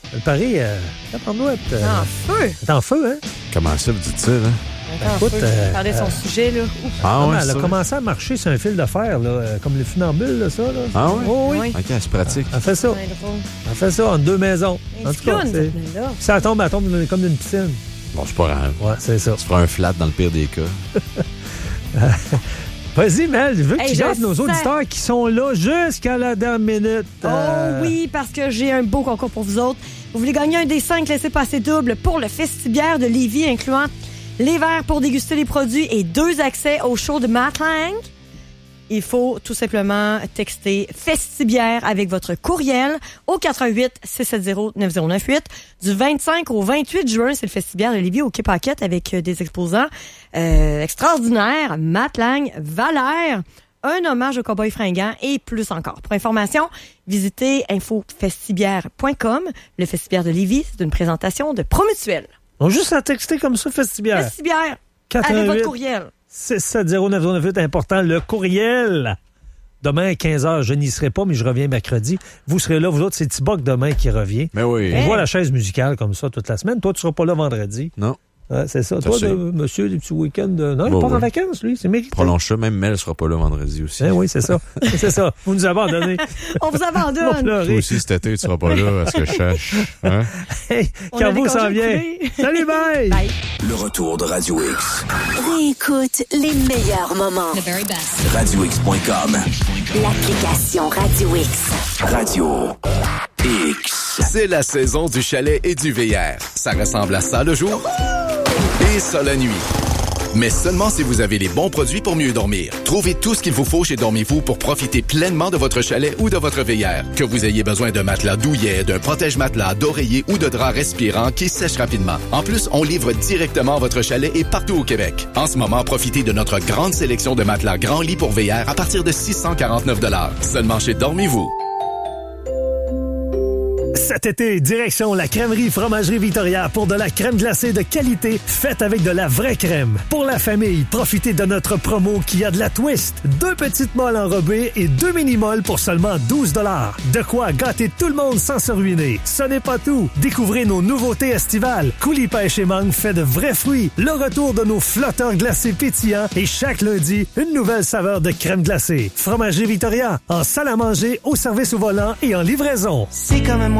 Le pari, tabarouette. En feu. C'est en feu, hein? Comment ça, vous dites ça, là? Écoute, Regardez son sujet, là. Ouf. Elle a commencé à marcher sur un fil de fer, là, comme les funambules, là, ça. Là. Ah oui? Oh, oui. OK, c'est pratique. Elle fait ça. Elle fait ça en 2 maisons. En tout cas, si ça tombe, elle tombe comme d'une piscine. Bon, c'est pas grave. Ouais, c'est ça. Tu feras un flat dans le pire des cas. Vas-y, Mel, je veux que tu gardes nos auditeurs qui sont là jusqu'à la dernière minute. Oh oui, parce que j'ai un beau concours pour vous autres. Vous voulez gagner un des 5 laissez-passer doubles pour le Festibière de Lévis, incluant les verres pour déguster les produits et 2 accès au show de Matt Lang. Il faut tout simplement texter Festibière avec votre courriel au 88-670-9098. Du 25 au 28 juin, c'est le Festibière de Lévis au Quai Paquette avec des exposants extraordinaires. Matt Lang, Valère, un hommage au cowboy fringant et plus encore. Pour information, visitez infofestibière.com. Le Festibière de Lévis, c'est une présentation de Promutuel. On juste à texter comme ça, Festibière. Festibière, avec votre courriel. 670-9098, important, le courriel. Demain à 15h, je n'y serai pas, mais je reviens mercredi. Vous serez là, vous autres, c'est Tiboc demain qui revient. Mais oui. On voit la chaise musicale comme ça toute la semaine. Toi, tu seras pas là vendredi. Non. Ouais, c'est ça. Toi, monsieur, des petits week-ends. Non, il part en vacances, lui. C'est mérité. Prolonge ça. Même Mel sera pas là vendredi aussi. Oui, c'est ça. C'est ça. Vous nous abandonnez. On vous abandonne. Toi aussi, cet été, tu seras pas là à ce que je cherche. Hein? Hey, Carbo s'en vient. Salut, bye! Bye! Le retour de Radio X. Réécoute les meilleurs moments. The very best. RadioX.com. L'application Radio X. Radio X. C'est la saison du chalet et du VR. Ça ressemble à ça le jour et ça la nuit. Mais seulement si vous avez les bons produits pour mieux dormir. Trouvez tout ce qu'il vous faut chez Dormez-vous pour profiter pleinement de votre chalet ou de votre VR. Que vous ayez besoin d'un matelas douillet, d'un protège-matelas, d'oreiller ou de drap respirant qui sèche rapidement. En plus, on livre directement votre chalet et partout au Québec. En ce moment, profitez de notre grande sélection de matelas grand lit pour VR à partir de 649 $. Seulement chez Dormez-vous. Cet été, direction la crèmerie Fromagerie Victoria pour de la crème glacée de qualité faite avec de la vraie crème. Pour la famille, profitez de notre promo qui a de la twist. 2 petites molles enrobées et 2 mini-molles pour seulement 12 $. De quoi gâter tout le monde sans se ruiner. Ce n'est pas tout. Découvrez nos nouveautés estivales. Coulis pêche et mangue fait de vrais fruits. Le retour de nos flotteurs glacés pétillants et chaque lundi, une nouvelle saveur de crème glacée. Fromagerie Victoria, en salle à manger, au service au volant et en livraison. C'est comme